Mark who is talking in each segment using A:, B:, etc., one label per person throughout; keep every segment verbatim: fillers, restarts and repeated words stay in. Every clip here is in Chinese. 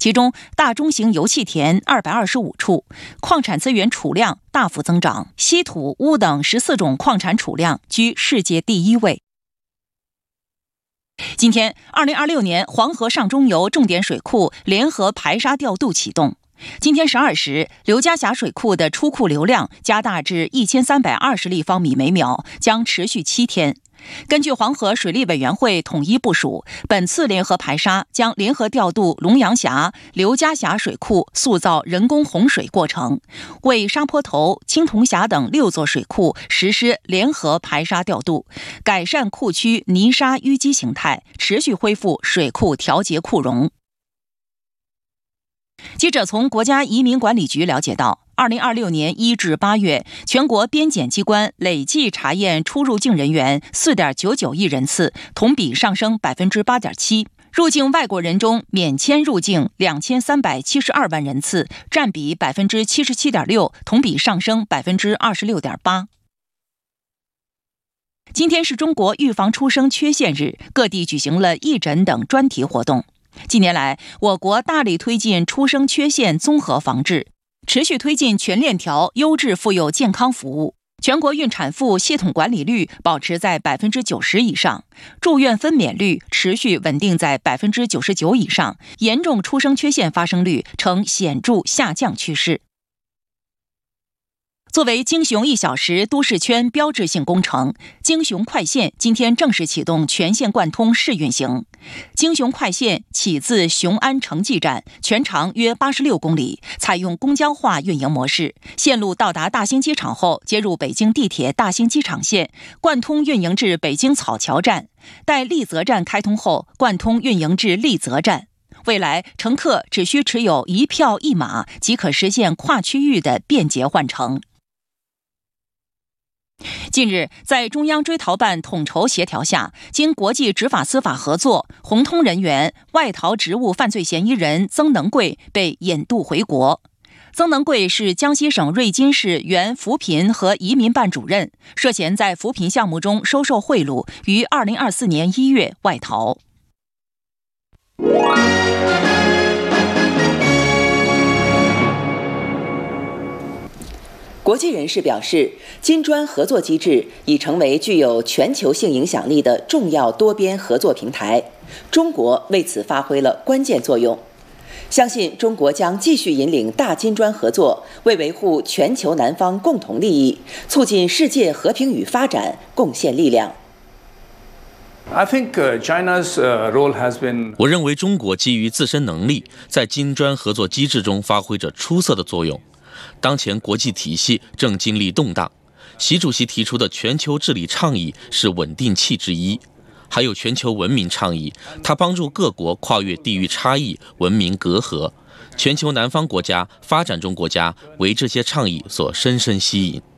A: 其中大中型油气田二百二十五处，矿产资源储量大幅增长，稀土、钨等十四种矿产储量居世界第一位。今天，二零二六年黄河上中游重点水库联合排沙调度启动。今天十二时，刘家峡水库的出库流量加大至一千三百二十立方米每秒，将持续七天。根据黄河水利委员会统一部署，本次联合排沙将联合调度龙阳峡、刘家峡水库塑造人工洪水过程，为沙坡头、青铜峡等六座水库实施联合排沙调度，改善库区泥沙淤积形态，持续恢复水库调节库容。记者从国家移民管理局了解到，二零二六年一至八月，全国边检机关累计查验出入境人员 四点九九亿人次，同比上升 百分之八点七。入境外国人中免签入境两千三百七十二万人次，占比 百分之七十七点六， 同比上升 百分之二十六点八。今天是中国预防出生缺陷日，各地举行了义诊等专题活动。近年来，我国大力推进出生缺陷综合防治，持续推进全链条优质妇幼健康服务，全国孕产妇系统管理率保持在 百分之九十 以上，住院分娩率持续稳定在 百分之九十九 以上，严重出生缺陷发生率呈显著下降趋势。作为京雄一小时都市圈标志性工程，京雄快线今天正式启动全线贯通试运行。京雄快线起自雄安城际站，全长约八十六公里，采用公交化运营模式。线路到达大兴机场后，接入北京地铁大兴机场线，贯通运营至北京草桥站。待丽泽站开通后，贯通运营至丽泽站。未来，乘客只需持有一票一码，即可实现跨区域的便捷换乘。近日，在中央追逃办统筹协调下，经国际执法司法合作，红通人员外逃职务犯罪嫌疑人曾能贵被引渡回国。曾能贵是江西省瑞金市原扶贫和移民办主任，涉嫌在扶贫项目中收受贿赂，于二零二四年一月外逃。
B: 国际人士表示，金砖合作机制已成为具有全球性影响力的重要多边合作平台，中国为此发挥了关键作用。相信中国将继续引领大金砖合作，为维护全球南方共同利益、促进世界和平与发展贡献力量。
C: I think China's role has been.
D: 我认为中国基于自身能力，在金砖合作机制中发挥着出色的作用。当前国际体系正经历动荡，习主席提出的全球治理倡议是稳定器之一，还有全球文明倡议，它帮助各国跨越地域差异、文明隔阂。全球南方国家、发展中国家为这些倡议所深深吸引。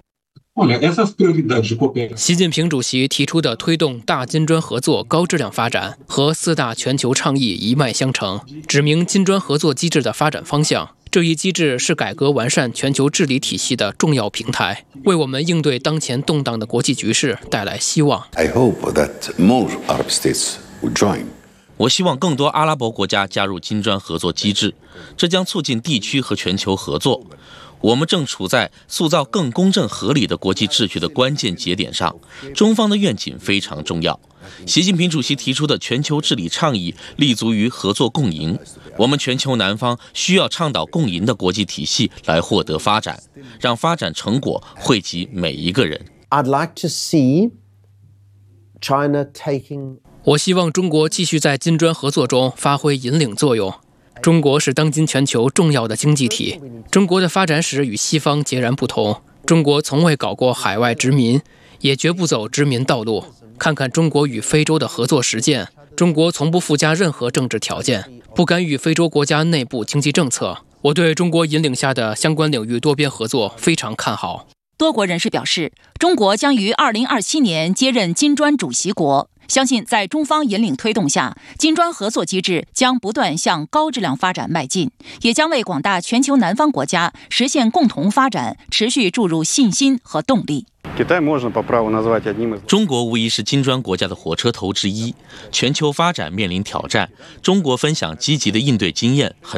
E: 习近平主席提出的推动大金砖合作高质量发展和四大全球倡议一脉相承，指明金砖合作机制的发展方向。这一机制是改革完善全球治理体系的重要平台，为我们应对当前动荡的国际局势带来希望。
F: I hope that more Arab states will join.
D: 我希望更多阿拉伯国家加入金砖合作机制，这将促进地区和全球合作。我们正处在塑造更公正合理的国际秩序的关键节点上，中方的愿景非常重要。习近平主席提出的全球治理倡议立足于合作共赢，我们全球南方需要倡导共赢的国际体系来获得发展，让发展成果惠及每一个人。
G: I'd like to see China taking.
E: 我希望中国继续在金砖合作中发挥引领作用。中国是当今全球重要的经济体，中国的发展史与西方截然不同。中国从未搞过海外殖民，也绝不走殖民道路。看看中国与非洲的合作实践，中国从不附加任何政治条件，不干预非洲国家内部经济政策。我对中国引领下的相关领域多边合作非常看好。
A: 多国人士表示，中国将于二零二七年接任金砖主席国，相信在中方引领推动下，金砖合作机制将不断向高质量发展迈进，也将为广大全球南方国家实现共同发展持续注入信心和动力。
D: 中国无疑是金砖国家的火车头之一，全球发展面临挑战，中国分享积极的应对经验很